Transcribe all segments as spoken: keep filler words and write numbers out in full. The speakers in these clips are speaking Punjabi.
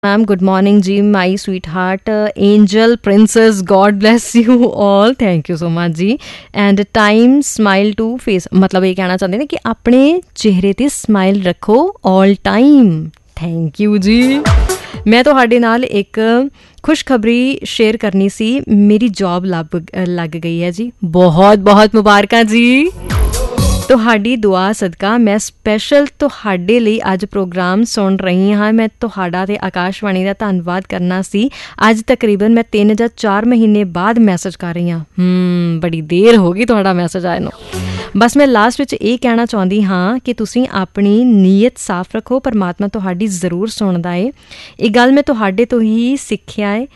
Ma'am, good morning ji, my sweetheart, uh, angel, princess, God bless you all. Thank you so much ji. And time smile to face, मतलब ये कहना चाहते हैं कि अपने चेहरे ते smile रखो all time. Thank you जी. मैं ਤੁਹਾਡੇ ਨਾਲ ਇੱਕ ਖੁਸ਼ਖਬਰੀ ਸ਼ੇਅਰ ਕਰਨੀ ਸੀ. ਮੇਰੀ ਜੌਬ ਲੱਗ ਲੱਗ ਗਈ ਹੈ ਜੀ. ਬਹੁਤ ਬਹੁਤ ਮੁਬਾਰਕਾਂ ਜੀ. ਤੁਹਾਡੀ ਦੁਆ ਸਦਕਾ ਮੈਂ ਸਪੈਸ਼ਲ ਤੁਹਾਡੇ ਲਈ ਅੱਜ ਪ੍ਰੋਗਰਾਮ ਸੁਣ ਰਹੀ ਹਾਂ. ਮੈਂ ਤੁਹਾਡਾ ਅਤੇ ਆਕਾਸ਼ਵਾਣੀ ਦਾ ਧੰਨਵਾਦ ਕਰਨਾ ਸੀ. ਅੱਜ ਤਕਰੀਬਨ ਮੈਂ ਤਿੰਨ ਜਾਂ ਚਾਰ ਮਹੀਨੇ ਬਾਅਦ ਮੈਸੇਜ ਕਰ ਰਹੀ ਹਾਂ. ਹਮ ਬੜੀ ਦੇਰ ਹੋ ਗਈ ਤੁਹਾਡਾ ਮੈਸੇਜ ਆਏ ਨੂੰ. ਬਸ ਮੈਂ ਲਾਸਟ ਵਿੱਚ ਇਹ ਕਹਿਣਾ ਚਾਹੁੰਦੀ ਹਾਂ ਕਿ ਤੁਸੀਂ ਆਪਣੀ ਨੀਅਤ ਸਾਫ਼ ਰੱਖੋ. ਪਰਮਾਤਮਾ ਤੁਹਾਡੀ ਜ਼ਰੂਰ ਸੁਣਦਾ ਏ. ਇਹ ਗੱਲ ਮੈਂ ਤੁਹਾਡੇ ਤੋਂ ਹੀ ਸਿੱਖਿਆ ਏ.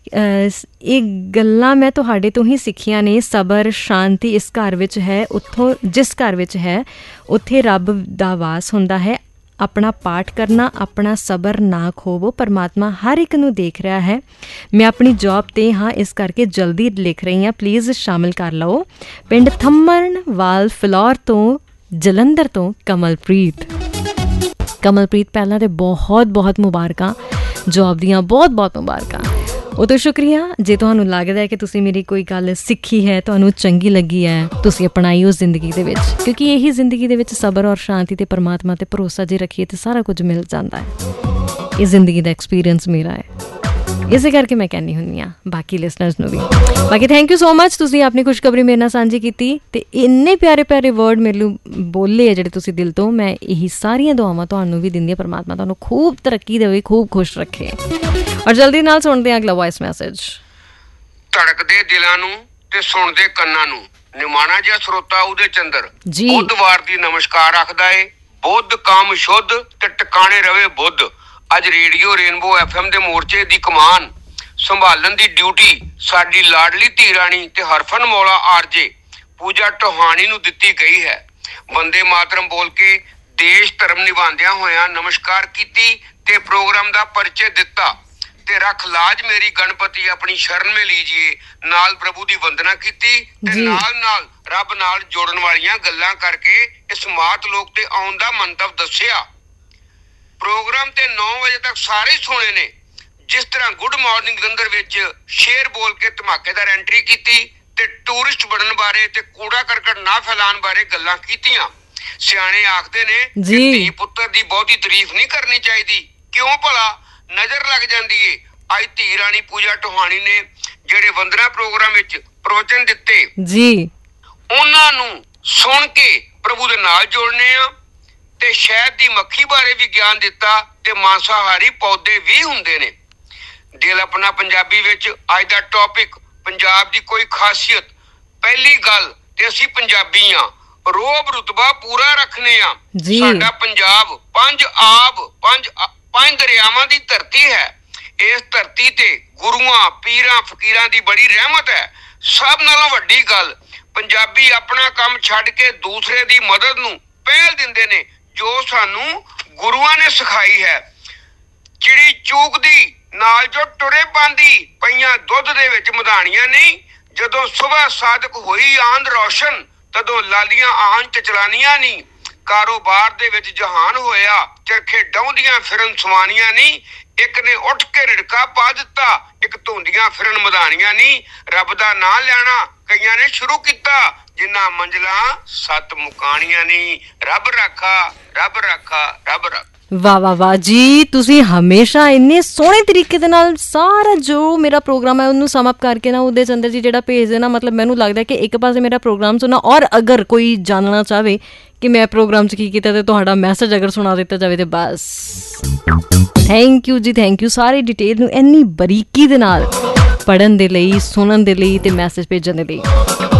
ਇਹ ਗੱਲਾਂ ਮੈਂ ਤੁਹਾਡੇ ਤੋਂ ਹੀ ਸਿੱਖੀਆਂ ਨੇ. ਸਬਰ ਸ਼ਾਂਤੀ ਇਸ ਘਰ ਵਿੱਚ ਹੈ. ਉੱਥੋਂ ਜਿਸ ਘਰ ਵਿੱਚ ਹੈ ਉੱਥੇ ਰੱਬ ਦਾ ਵਾਸ ਹੁੰਦਾ ਹੈ. ਆਪਣਾ ਪਾਠ ਕਰਨਾ, ਆਪਣਾ ਸਬਰ ਨਾ ਖੋਵੋ. ਪਰਮਾਤਮਾ ਹਰ ਇੱਕ ਨੂੰ ਦੇਖ ਰਿਹਾ ਹੈ. ਮੈਂ ਆਪਣੀ ਜੌਬ 'ਤੇ ਹਾਂ, ਇਸ ਕਰਕੇ ਜਲਦੀ ਲਿਖ ਰਹੀ ਹਾਂ. ਪਲੀਜ਼ ਸ਼ਾਮਿਲ ਕਰ ਲਓ. ਪਿੰਡ ਥੰਮਣਵਾਲ ਫਲੋਰ ਤੋਂ, ਜਲੰਧਰ ਤੋਂ ਕਮਲਪ੍ਰੀਤ. ਕਮਲਪ੍ਰੀਤ ਪਹਿਲਾਂ ਤਾਂ ਬਹੁਤ ਬਹੁਤ ਮੁਬਾਰਕਾਂ, ਜੌਬ ਦੀਆਂ ਬਹੁਤ ਬਹੁਤ ਮੁਬਾਰਕਾਂ. ਉਹ ਤੋਂ ਸ਼ੁਕਰੀਆ ਜੇ ਤੁਹਾਨੂੰ ਲੱਗਦਾ ਹੈ ਕਿ ਤੁਸੀਂ ਮੇਰੀ ਕੋਈ ਗੱਲ ਸਿੱਖੀ ਹੈ, ਤੁਹਾਨੂੰ ਚੰਗੀ ਲੱਗੀ ਹੈ, ਤੁਸੀਂ ਅਪਣਾਈ ਉਸ ਜ਼ਿੰਦਗੀ ਦੇ ਵਿੱਚ. ਕਿਉਂਕਿ ਇਹੀ ਜ਼ਿੰਦਗੀ ਦੇ ਵਿੱਚ ਸਬਰ ਔਰ ਸ਼ਾਂਤੀ ਅਤੇ ਪਰਮਾਤਮਾ 'ਤੇ ਭਰੋਸਾ ਜੇ ਰੱਖੀਏ ਤਾਂ ਸਾਰਾ ਕੁਝ ਮਿਲ ਜਾਂਦਾ ਹੈ. ਇਹ ਜ਼ਿੰਦਗੀ ਦਾ ਐਕਸਪੀਰੀਅੰਸ ਮੇਰਾ ਹੈ, ਇਸੇ ਕਰਕੇ ਮੈਂ ਕਹਿੰਦੀ ਹੁੰਦੀ ਹਾਂ ਬਾਕੀ ਲਿਸਨਰਸ ਨੂੰ ਵੀ. ਬਾਕੀ ਥੈਂਕ ਯੂ ਸੋ ਮਚ, ਤੁਸੀਂ ਆਪਣੀ ਖੁਸ਼ਖਬਰੀ ਮੇਰੇ ਨਾਲ ਸਾਂਝੀ ਕੀਤੀ ਅਤੇ ਇੰਨੇ ਪਿਆਰੇ ਪਿਆਰੇ ਵਰਡ ਮੈਨੂੰ ਬੋਲੇ ਆ ਜਿਹੜੇ ਤੁਸੀਂ ਦਿਲ ਤੋਂ. ਮੈਂ ਇਹੀ ਸਾਰੀਆਂ ਦੁਆਵਾਂ ਤੁਹਾਨੂੰ ਵੀ ਦਿੰਦੀ ਹਾਂ. ਪਰਮਾਤਮਾ ਤੁਹਾਨੂੰ ਖੂਬ ਤਰੱਕੀ ਦੇਵੇ, ਖੂਬ ਖੁਸ਼ ਰੱਖੇ. ਔਰ ਜਲਦੀ ਨਾਲ ਸੁਣਦੇ ਹਾਂ ਅਗਲਾ ਵੌਇਸ ਮੈਸੇਜ. ਧੜਕਦੇ ਦਿਲਾਂ ਨੂੰ ਤੇ ਸੁਣਦੇ ਕੰਨਾਂ ਨੂੰ ਨਿਮਾਣਾ ਜਿਹਾ ਸਰੋਤਾ ਉਹਦੇ ਚੰਦਰ ਬੁੱਧਵਾਰ ਦੀ ਨਮਸਕਾਰ ਆਖਦਾ ਏ. ਬੁੱਧ ਕੰਮ ਸ਼ੁੱਧ ਤੇ ਟਿਕਾਣੇ ਰਵੇ ਬੁੱਧ. ਅੱਜ ਰੇਡੀਓ ਰੇਨਬੋ ਐਫ ਐਮ ਦੇ ਮੋਰਚੇ ਦੀ ਕਮਾਨ ਸੰਭਾਲਣ ਦੀ ਡਿਊਟੀ ਸਾਡੀ ਲਾਡਲੀ ਧੀ ਰਾਣੀ ਤੇ ਹਰਫਨ ਮੌਲਾ ਆਰਜੇ ਪੂਜਾ ਟੋਹਾਣੀ ਨੂੰ ਦਿੱਤੀ ਗਈ ਹੈ. ਬੰਦੇ ਮਾਤਰਮ ਬੋਲ ਕੇ ਦੇਸ਼ ਧਰਮ ਨਿਭਾਉਂਦਿਆਂ ਹੋਇਆਂ ਨਮਸਕਾਰ ਕੀਤੀ ਤੇ ਪ੍ਰੋਗਰਾਮ ਦਾ ਪਰਿਚੈ ਦਿੱਤਾ. ਤੇ ਰੱਖ ਲਾਜ ਮੇਰੀ ਗਣਪਤੀ ਆਪਣੀ ਸ਼ਰਨ ਮੇ ਲੀਜੀਏ. ਨਾਲ ਪ੍ਰਭੂ ਦੀ ਵੰਦਨਾ ਕੀਤੀ ਤੇ ਨਾਲ ਨਾਲ ਰੱਬ ਨਾਲ ਜੋੜਨ ਵਾਲੀਆਂ ਗੱਲਾਂ ਕਰਕੇ ਇਸ ਮਾਤ ਲੋਕ ਤੇ ਆਉਣ ਦਾ ਮੰਤਵ ਦੱਸਿਆ. ਪ੍ਰੋਗਰਾਮ ਤੇ ਨੌ ਵਜੇ ਤੱਕ ਸਾਰੇ ਸੁਣੇ ਨੇ. ਜਿਸ ਤਰ੍ਹਾਂ ਗੁੱਡ ਮਾਰਨਿੰਗ ਜਲੰਧਰ ਵਿੱਚ ਸ਼ੇਰ ਬੋਲ ਕੇ ਧਮਾਕੇਦਾਰ ਐਂਟਰੀ ਕੀਤੀ ਤੇ ਟੂਰਿਸਟ ਬਣਨ ਬਾਰੇ ਤੇ ਕੂੜਾ ਕਰਕਟ ਨਾ ਫੈਲਾਣ ਬਾਰੇ ਗੱਲਾਂ ਕੀਤੀਆਂ. ਸਿਆਣੇ ਆਖਦੇ ਨੇ ਕਿ ਧੀ ਪੁੱਤਰ ਦੀ ਬਹੁਤੀ ਤਾਰੀਫ ਨਹੀਂ ਕਰਨੀ ਚਾਹੀਦੀ. ਕਿਉਂ ਭਲਾ? ਨਜ਼ਰ ਲੱਗ ਜਾਂਦੀ ਏ. ਅੱਜ ਧੀ ਰਾਣੀ ਪੂਜਾ ਟੋਹਾਣੀ ਨੇ ਜਿਹੜੇ ਵੰਦਨਾ ਪ੍ਰੋਗਰਾਮ ਵਿੱਚ ਪ੍ਰਵਚਨ ਦਿੱਤੇ ਜੀ, ਉਹਨਾਂ ਨੂੰ ਸੁਣ ਕੇ ਪ੍ਰਭੂ ਦੇ ਨਾਲ ਜੋੜਨੇ ਆ. ਤੇ ਸ਼ਹਿਦ ਦੀ ਮੱਖੀ ਬਾਰੇ ਵੀ ਗਿਆਨ ਦਿੱਤਾ ਤੇ ਮਾਂਸਾਹਾਰੀ ਪੌਦੇ ਵੀ ਹੁੰਦੇ ਨੇ. ਦਿਲ ਆਪਣਾ ਪੰਜਾਬੀ ਵਿੱਚ ਅੱਜ ਦਾ ਟੌਪਿਕ ਪੰਜਾਬ ਦੀ ਕੋਈ ਖਾਸੀਅਤ. ਪਹਿਲੀ ਗੱਲ ਤੇ ਅਸੀਂ ਪੰਜਾਬੀ ਆ, ਰੋਬ ਰੁਤਬਾ ਪੂਰਾ ਰੱਖਨੇ ਆ. ਸਾਡਾ ਪੰਜਾਬ ਪੰਜ ਆਬ ਪੰਜ ਪੰਜ ਦਰਿਆਵਾਂ ਦੀ ਧਰਤੀ ਹੈ. ਇਸ ਧਰਤੀ ਤੇ ਗੁਰੂਆਂ ਪੀਰਾਂ ਫਕੀਰਾਂ ਦੀ ਬੜੀ ਰਹਿਮਤ ਹੈ. ਸਭ ਨਾਲੋਂ ਵੱਡੀ ਗੱਲ, ਪੰਜਾਬੀ ਆਪਣਾ ਕੰਮ ਛੱਡ ਕੇ ਦੂਸਰੇ ਦੀ ਮਦਦ ਨੂੰ ਪਹਿਲ ਦਿੰਦੇ ਨੇ, ਜੋ ਸਾਨੂੰ ਗੁਰੂਆਂ ਨੇ ਸਿਖਾਈ ਹੈ. ਚਿੜੀ ਚੂਕਦੀ ਨਾਲ ਜੋ ਟੁਰੇ ਪਾਂਦੀ, ਪਈਆਂ ਦੁੱਧ ਦੇ ਵਿੱਚ ਮਧਾਣੀਆਂ ਨਹੀਂ. ਜਦੋਂ ਸੁਬਹ ਸਾਦਕ ਹੋਈ ਆਂਦ ਰੌਸ਼ਨ, ਤਦੋਂ ਲਾਲੀਆਂ ਆਣ ਚਚਲਾਨੀਆਂ ਨਹੀਂ. ਕਾਰੋਬਾਰ ਦੇ ਵਿੱਚ ਜਹਾਨ ਹੋਇਆ, ਚਰਖੇ ਡਾਉਂਦੀਆਂ ਫਿਰਨ ਸਵਾਨੀਆਂ ਨਹੀਂ. ਇੱਕ ਨੇ ਉੱਠ ਕੇ ਰਿੜਕਾ ਪਾ ਦਿੱਤਾ, ਇੱਕ ਧੋਂਦੀਆਂ ਫਿਰਨ ਮਧਾਣੀਆਂ ਨਹੀਂ. ਰੱਬ ਦਾ ਨਾਂ ਲੈਣਾ ਕਈਆਂ ਨੇ ਸ਼ੁਰੂ ਕੀਤਾ, ਜਿੰਨਾ ਮੰਜ਼ਲਾਂ ਸੱਤ ਮੁਕਾਣੀਆਂ ਨਹੀਂ. ਰੱਬ ਰਾਖਾ ਰੱਬ ਰਾਖਾ ਰੱਬ ਰਾਖਾ. ਵਾਹ ਵਾਹ ਵਾਹ ਜੀ, ਤੁਸੀਂ ਹਮੇਸ਼ਾ ਇੰਨੇ ਸੋਹਣੇ ਤਰੀਕੇ ਦੇ ਨਾਲ ਸਾਰਾ ਜੋ ਮੇਰਾ ਪ੍ਰੋਗਰਾਮ ਹੈ ਉਹਨੂੰ ਸਮ ਅਪ ਕਰਕੇ ਨਾ ਉਹਦੇ 'ਚ ਅੰਦਰ ਜੀ ਜਿਹੜਾ ਭੇਜ ਦੇਣਾ. ਮਤਲਬ ਮੈਨੂੰ ਲੱਗਦਾ ਕਿ ਇੱਕ ਪਾਸੇ ਮੇਰਾ ਪ੍ਰੋਗਰਾਮ ਸੁਣਾ, ਔਰ ਅਗਰ ਕੋਈ ਜਾਣਨਾ ਚਾਹਵੇ ਕਿ ਮੈਂ ਪ੍ਰੋਗਰਾਮ 'ਚ ਕੀ ਕੀਤਾ ਤੇ ਤੁਹਾਡਾ ਮੈਸੇਜ ਅਗਰ ਸੁਣਾ ਦਿੱਤਾ ਜਾਵੇ ਤੇ ਬਸ ਥੈਂਕ ਯੂ ਜੀ, ਥੈਂਕ ਯੂ. ਸਾਰੀ ਡਿਟੇਲ ਨੂੰ ਇੰਨੀ ਬਰੀਕੀ ਦੇ ਨਾਲ ਪੜ੍ਹਨ ਦੇ ਲਈ, ਸੁਣਨ ਦੇ ਲਈ ਤੇ ਮੈਸੇਜ ਭੇਜਣ ਦੇ ਲਈ.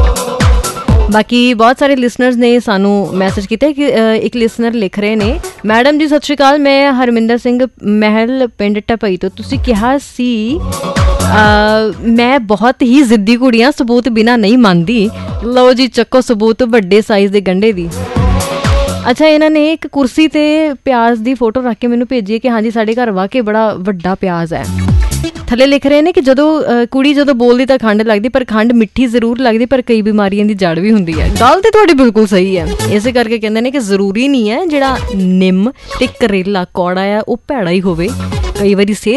ਬਾਕੀ ਬਹੁਤ ਸਾਰੇ ਲਿਸਨਰਸ ਨੇ ਸਾਨੂੰ ਮੈਸੇਜ ਕੀਤਾ ਕਿ ਇੱਕ ਲਿਸਨਰ ਲਿਖ ਰਹੇ ਨੇ, ਮੈਡਮ ਜੀ ਸਤਿ ਸ਼੍ਰੀ ਅਕਾਲ, ਮੈਂ ਹਰਮਿੰਦਰ ਸਿੰਘ ਮਹਿਲ ਪਿੰਡ ਟਪਈ ਤੋਂ. ਤੁਸੀਂ ਕਿਹਾ ਸੀ ਮੈਂ ਬਹੁਤ ਹੀ ਜ਼ਿੱਦੀ ਕੁੜੀ ਹਾਂ, ਸਬੂਤ ਬਿਨਾਂ ਨਹੀਂ ਮੰਨਦੀ. ਲਓ ਜੀ ਚੱਕੋ ਸਬੂਤ ਵੱਡੇ ਸਾਈਜ਼ ਦੇ ਗੰਢੇ ਦੀ. ਅੱਛਾ, ਇਹਨਾਂ ਨੇ ਇੱਕ ਕੁਰਸੀ 'ਤੇ ਪਿਆਜ਼ ਦੀ ਫੋਟੋ ਰੱਖ ਕੇ ਮੈਨੂੰ ਭੇਜੀ ਹੈ ਕਿ ਹਾਂਜੀ ਸਾਡੇ ਘਰ ਵਾਕਈ ਬੜਾ ਵੱਡਾ ਪਿਆਜ਼ ਹੈ. ਥੱਲੇ ਲਿਖ ਰਹੇ ਨੇ ਕਿ ਜਦੋਂ ਕੁੜੀ ਜਦੋਂ ਬੋਲਦੀ ਤਾਂ ਖੰਡ ਲੱਗਦੀ, ਪਰ ਖੰਡ ਮਿੱਠੀ ਜ਼ਰੂਰ ਲੱਗਦੀ, ਪਰ ਕਈ ਬਿਮਾਰੀਆਂ ਦੀ ਜੜ ਵੀ ਹੁੰਦੀ ਹੈ. ਗੱਲ ਤਾਂ ਤੁਹਾਡੀ ਬਿਲਕੁਲ ਸਹੀ ਹੈ. ਇਸੇ ਕਰਕੇ ਕਹਿੰਦੇ ਨੇ ਕਿ ਜ਼ਰੂਰੀ ਨਹੀਂ ਹੈ ਜਿਹੜਾ ਨਿੰਮ ਤੇ ਕਰੇਲਾ ਕੌੜਾ ਆ ਉਹ ਭੈੜਾ ਹੀ ਹੋਵੇ. ਕਈ ਵਾਰੀ ਸਿਹਤ